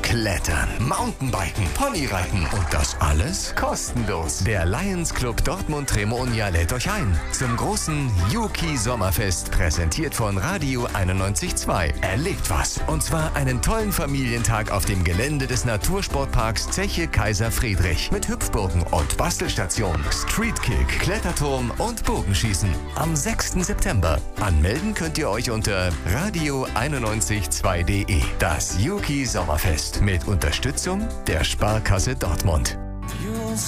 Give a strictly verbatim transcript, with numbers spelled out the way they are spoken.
Klettern, Mountainbiken, Ponyreiten und das alles kostenlos. Der Lions Club Dortmund-Tremonia lädt euch ein zum großen Yuki Sommerfest, präsentiert von Radio einundneunzig Komma zwei. Erlebt was, und zwar einen tollen Familientag auf dem Gelände des Natursportparks Zeche Kaiser Friedrich mit Hüpfburgen und Bastelstation, Streetkick, Kletterturm und Bogenschießen am sechsten September. Anmelden könnt ihr euch unter radio einundneunzig Komma zwei punkt de. Das Yuki Sommerfest mit Unterstützung der Sparkasse Dortmund.